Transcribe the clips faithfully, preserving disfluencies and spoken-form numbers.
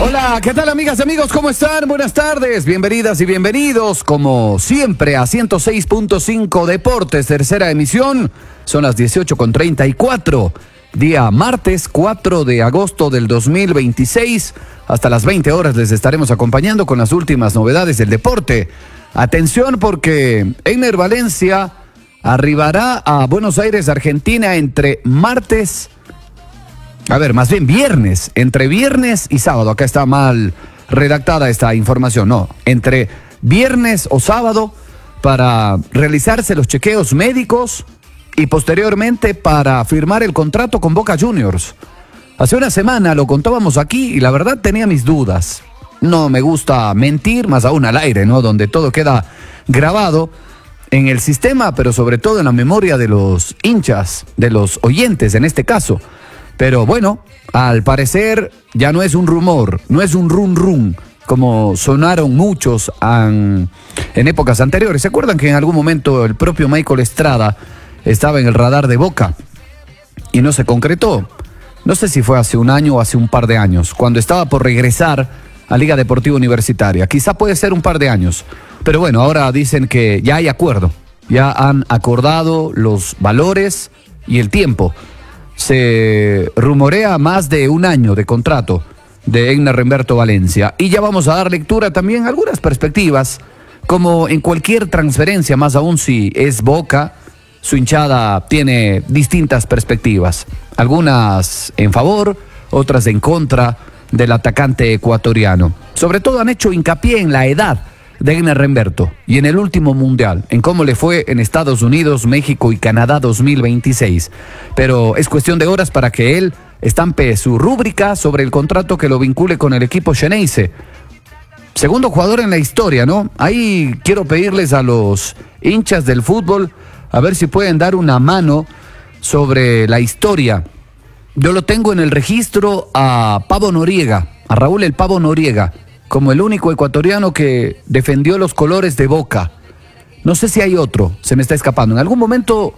Hola, ¿qué tal amigas y amigos? ¿Cómo están? Buenas tardes, bienvenidas y bienvenidos, como siempre, a ciento seis punto cinco Deportes, tercera emisión. Son las dieciocho con treinta y cuatro, día martes cuatro de agosto del dos mil veintiséis. Hasta las veinte horas les estaremos acompañando con las últimas novedades del deporte. Atención porque Einer Valencia arribará a Buenos Aires, Argentina, entre martes... A ver, más bien viernes, entre viernes y sábado. Acá está mal redactada esta información, no. Entre viernes o sábado para realizarse los chequeos médicos y posteriormente para firmar el contrato con Boca Juniors. Hace una semana lo contábamos aquí y la verdad tenía mis dudas. No me gusta mentir, más aún al aire, ¿no? Donde todo queda grabado en el sistema, pero sobre todo en la memoria de los hinchas, de los oyentes en este caso. Pero bueno, al parecer ya no es un rumor, no es un run run, como sonaron muchos en, en épocas anteriores. ¿Se acuerdan que en algún momento el propio Michael Estrada estaba en el radar de Boca y no se concretó? No sé si fue hace un año o hace un par de años, cuando estaba por regresar a Liga Deportiva Universitaria. Quizá puede ser un par de años, pero bueno, ahora dicen que ya hay acuerdo, ya han acordado los valores y el tiempo. Se rumorea más de un año de contrato de Einer Humberto Valencia. Y ya vamos a dar lectura también a algunas perspectivas, como en cualquier transferencia, más aún si es Boca, su hinchada tiene distintas perspectivas. Algunas en favor, otras en contra del atacante ecuatoriano. Sobre todo han hecho hincapié en la edad de Einer Humberto y en el último mundial, en cómo le fue en Estados Unidos, México y Canadá dos mil veintiséis. Pero es cuestión de horas para que él estampe su rúbrica sobre el contrato que lo vincule con el equipo Xeneize. Segundo jugador en la historia, ¿no? Ahí quiero pedirles a los hinchas del fútbol a ver si pueden dar una mano sobre la historia. Yo lo tengo en el registro a Pavo Noriega, a Raúl el Pavo Noriega, como el único ecuatoriano que defendió los colores de Boca. No sé si hay otro, se me está escapando. En algún momento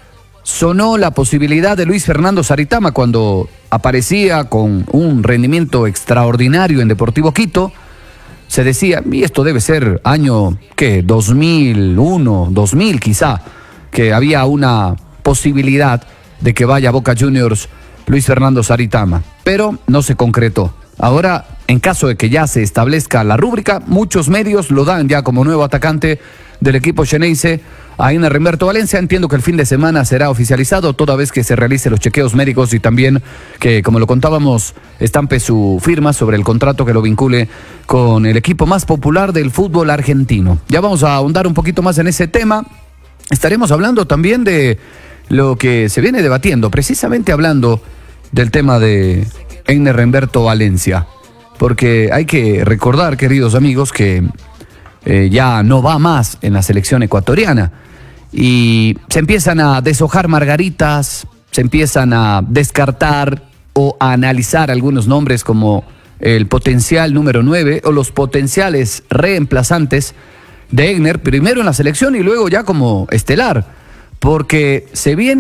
sonó la posibilidad de Luis Fernando Saritama cuando aparecía con un rendimiento extraordinario en Deportivo Quito. Se decía, y esto debe ser año, ¿qué? dos mil uno, dos mil quizá, que había una posibilidad de que vaya a Boca Juniors Luis Fernando Saritama, pero no se concretó. Ahora, en caso de que ya se establezca la rúbrica, muchos medios lo dan ya como nuevo atacante del equipo Xeneize a Einer Humberto Valencia. Entiendo que el fin de semana será oficializado, toda vez que se realicen los chequeos médicos y también que, como lo contábamos, estampe su firma sobre el contrato que lo vincule con el equipo más popular del fútbol argentino. Ya vamos a ahondar un poquito más en ese tema. Estaremos hablando también de lo que se viene debatiendo, precisamente hablando del tema de Einer Humberto Valencia, porque hay que recordar, queridos amigos, que eh, ya no va más en la selección ecuatoriana y se empiezan a deshojar margaritas, se empiezan a descartar o a analizar algunos nombres como el potencial número nueve o los potenciales reemplazantes de Einer, primero en la selección y luego ya como estelar, porque se viene